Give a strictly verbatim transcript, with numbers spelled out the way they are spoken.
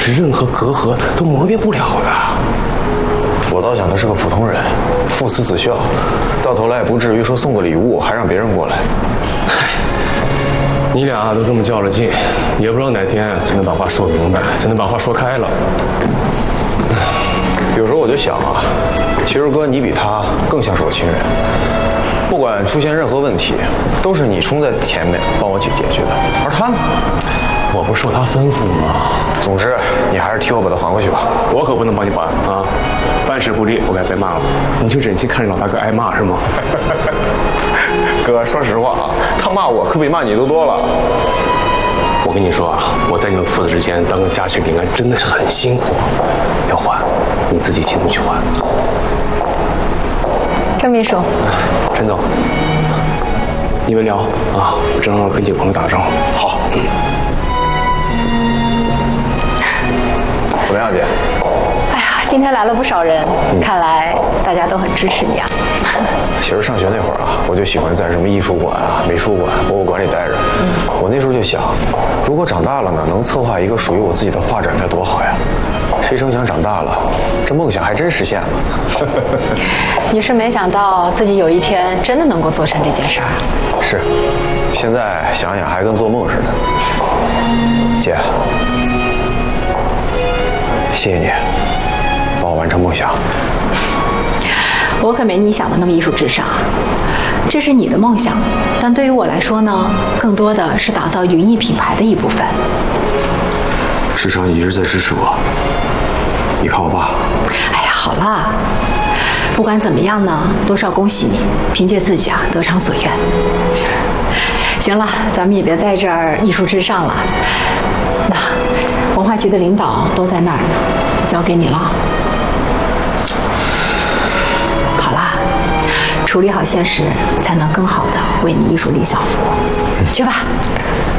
是任何隔阂都磨灭不了的。 我倒想他是个普通人，父慈子孝，到头来也不至于说送个礼物还让别人过来。 唉，你俩都这么较了劲，也不知道哪天才能把话说明白，才能把话说开了。 有时候我就想啊，其实哥你比他更像是我亲人，不管出现任何问题，都是你冲在前面帮我解解决的，而他呢， 我不是受他吩咐吗？ 总之你还是替我把它还回去吧。 我可不能帮你还啊！办事不力，我该被骂了。你就忍心看着老大哥挨骂是吗？ 哥，说实话啊，他骂我可比骂你都多了。 我跟你说啊，我在你们父子之间当个夹心饼干真的很辛苦，要还你自己亲自去还。 郑秘书， 陈总，你们聊啊，我正好跟几个朋友打个招呼。 好，嗯。怎么样，姐？ 哎呀，今天来了不少人，嗯、看来大家都很支持你啊。 其实上学那会儿啊，我就喜欢在什么艺术馆啊、美术馆、博物馆里待着。嗯、我那时候就想，如果长大了呢，能策划一个属于我自己的画展该多好呀！谁成想长大了，这梦想还真实现了。 你是没想到自己有一天真的能够做成这件事儿。 是，现在想想还跟做梦似的。姐，谢谢你，帮我完成梦想。 我可没你想的那么艺术至上，这是你的梦想，但对于我来说呢，更多的是打造云艺品牌的一部分。 至少你一直在支持我。你看我爸。 哎呀，好啦，不管怎么样呢，都是要恭喜你，凭借自己啊得偿所愿。行了，咱们也别在这儿艺术至上了。那文化局的领导都在那儿呢，就交给你了。好啦，处理好现实，才能更好的为你艺术理想服务。去吧。